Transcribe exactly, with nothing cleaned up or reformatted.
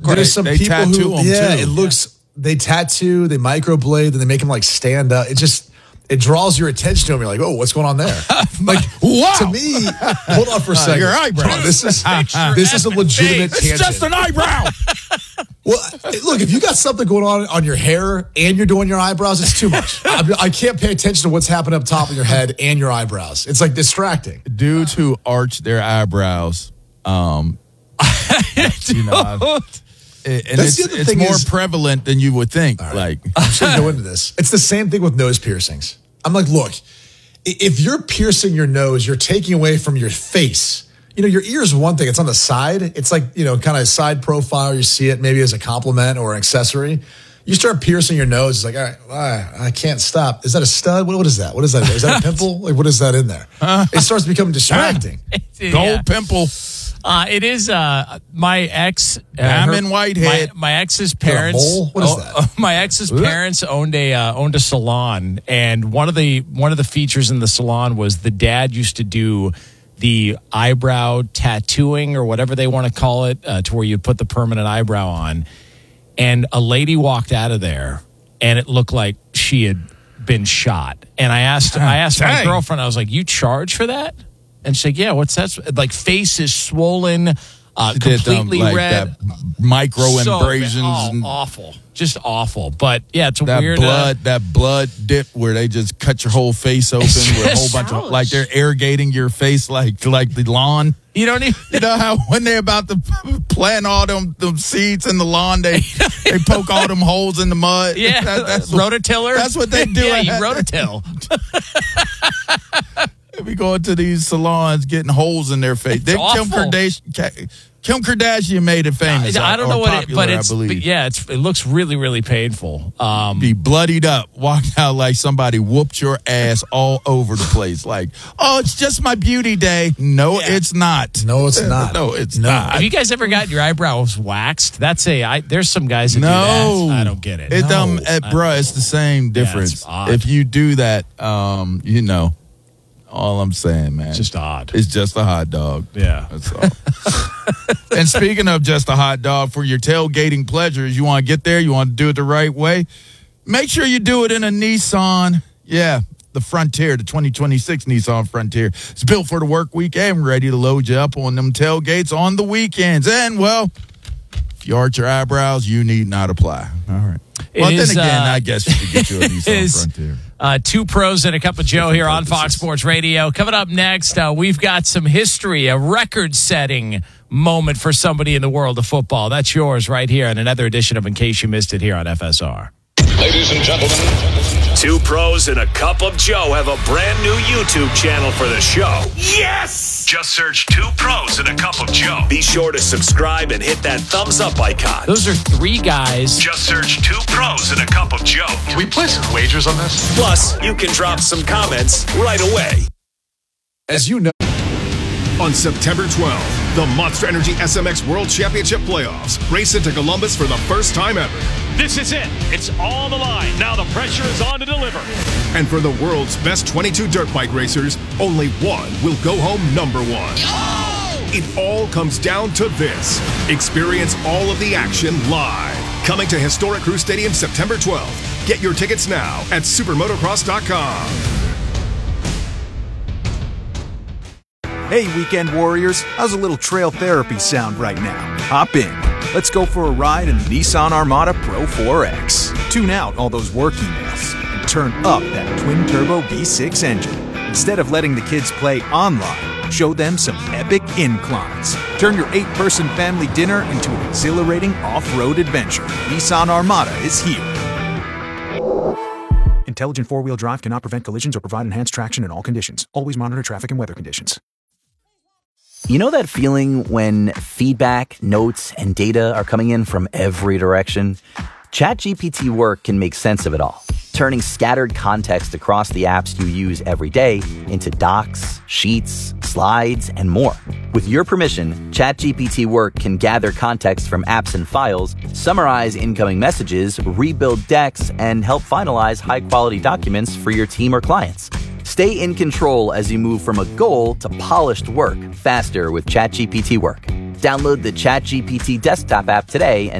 Right. There's some They people tattoo who, them yeah, too. it looks, they tattoo, they microblade, then they make them like stand up. It just, it draws your attention to them. You're like, oh, what's going on there? Like, Wow. to me, hold on for a second. your eyebrow. Bro, this is, this is a legitimate It's tangent. just an eyebrow. Well, look, if you got something going on on your hair and you're doing your eyebrows, it's too much. I, I can't pay attention to what's happening up top of your head and your eyebrows. It's like distracting. Dudes who arch their eyebrows, um, you know, I've- and That's the it's, other it's thing more is- prevalent than you would think. Right. Like, I'm just going to go into this. It's the same thing with nose piercings. I'm like, look, i- if you're piercing your nose, you're taking away from your face. You know, your ear is one thing. It's on the side. It's like, you know, kind of side profile. You see it maybe as a compliment or an accessory. You start piercing your nose. It's like, all right, all right, I can't stop. Is that a stud? What, what is that? What is that? Is that a pimple? Like, what is that in there? It starts becoming distracting. gold Yeah. pimple. Uh, it is uh, my ex. Uh, Diamond her- Whitehead. My, my ex's Got a parents. mole? What is oh, that? oh, my ex's parents owned a uh, owned a salon, and one of the one of the features in the salon was the dad used to do the eyebrow tattooing or whatever they want to call it, uh, to where you put the permanent eyebrow on. And a lady walked out of there, and it looked like she had been shot. And I asked, I asked my Dang. girlfriend, I was like, "You charge for that?" And she's like, "Yeah, what's that?" Like, face is swollen, uh, She did, um, completely like red. that micro So abrasions bad. and Oh, awful, just awful. But yeah, it's a that weird uh, blood, that blood dip where they just cut your whole face open It's with a whole just bunch of gross. like they're irrigating your face like like the lawn. you don't even. You know how when they're about to plant all them, them seeds in the lawn, they they poke all them holes in the mud. Yeah, That- that's what, rototiller. that's what they do. Yeah, you at- rototill. We go into these salons getting holes in their face. Then Kim awful. Kardashian, Kim Kardashian made it famous. I don't or know what, it, popular, but it's I believe. but yeah, it's it looks really really painful. Um, Be bloodied up, walk out like somebody whooped your ass all over the place. Like, oh, it's just my beauty day. No, Yeah. it's not. No, it's not. No, it's No. not. have you guys ever gotten your eyebrows waxed? That's a. I, there's some guys that No, do that. I don't get it. It No. um, at, I- bruh, it's the same it's difference. odd. If you do that, um, you know, all I'm saying, man, It's just odd. It's just a hot dog. Yeah. That's all. And speaking of just a hot dog for your tailgating pleasures, you want to get there, you want to do it the right way, make sure you do it in a Nissan. Yeah, the Frontier, the twenty twenty-six Nissan Frontier. It's built for the work week and ready to load you up on them tailgates on the weekends. And, well, if you arch your eyebrows, you need not apply. All right. It Well, is, then again, uh, I guess you could get you a Nissan is- Frontier. Uh, two pros and a cup of Joe here on Fox Sports Radio. Coming up next, uh, we've got some history, a record-setting moment for somebody in the world of football. That's yours right here in another edition of In Case You Missed It here on F S R. Ladies and gentlemen, Two pros and a cup of Joe have a brand new YouTube channel for the show. yes! Just search Two Pros and a Cup of Joe. Be sure to subscribe and hit that thumbs up icon. Those are three guys. Just search Two Pros and a Cup of Joe. Can we play some wagers on this? Plus, you can drop some comments right away. As you know, On September twelfth, the Monster Energy S M X World Championship Playoffs race into Columbus for the first time ever. This is it. It's on the line. Now the pressure is on to deliver. And for the world's best twenty-two dirt bike racers, only one will go home number one. It all comes down to this. Experience all of the action live. Coming to historic Crew Stadium September twelfth. Get your tickets now at supermotocross dot com. Hey, weekend warriors, how's a little trail therapy sound right now? Hop in. Let's go for a ride in the Nissan Armada Pro four X. Tune out all those work emails and turn up that twin-turbo V six engine. Instead of letting the kids play online, show them some epic inclines. Turn your eight-person family dinner into an exhilarating off-road adventure. Nissan Armada is here. Intelligent four-wheel drive cannot prevent collisions or provide enhanced traction in all conditions. Always monitor traffic and weather conditions. You know that feeling when feedback, notes, and data are coming in from every direction? ChatGPT Work can make sense of it all, turning scattered context across the apps you use every day into docs, sheets, slides, and more. With your permission, ChatGPT Work can gather context from apps and files, summarize incoming messages, rebuild decks, and help finalize high-quality documents for your team or clients. Stay in control as you move from a goal to polished work faster with ChatGPT Work. Download the ChatGPT desktop app today and